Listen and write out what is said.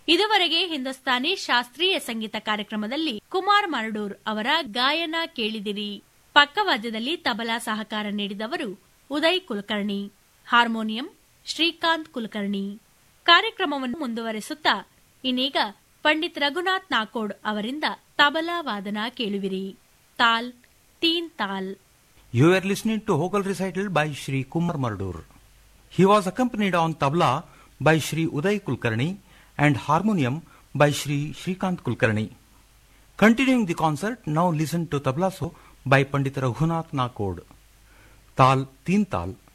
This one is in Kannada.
ಇದುವರೆಗೆ ಹಿಂದೂಸ್ತಾನಿ ಶಾಸ್ತ್ರೀಯ ಸಂಗೀತ ಕಾರ್ಯಕ್ರಮದಲ್ಲಿ ಕುಮಾರ್ ಮರಡೂರ್ ಅವರ ಗಾಯನ ಕೇಳಿದಿರಿ. ಪಕ್ಕವಾದ್ಯದಲ್ಲಿ ತಬಲಾ ಸಹಕಾರ ನೀಡಿದವರು ಉದಯ್ ಕುಲಕರ್ಣಿ, ಹಾರ್ಮೋನಿಯಂ ಶ್ರೀಕಾಂತ್ ಕುಲಕರ್ಣಿ. ಕಾರ್ಯಕ್ರಮವನ್ನು ಮುಂದುವರೆಸುತ್ತಾ ಇನ್ನೀಗ ಪಂಡಿತ್ ರಘುನಾಥ್ ನಾಕೋಡ್ ಅವರಿಂದ ತಬಲಾ ವಾದನ ಕೇಳುವಿರಿ. ತಾಲ್ ತೀನ್ ತಾಲ್. You are listening to vocal recital by Shri Kumar Mardur. He was accompanied on tabla by Shri Uday Kulkarni and harmonium by Shri Shrikant Kulkarni. Continuing the concert, now listen to tabla so by Pandit Raghunath Nakod. Tal Teen Tal.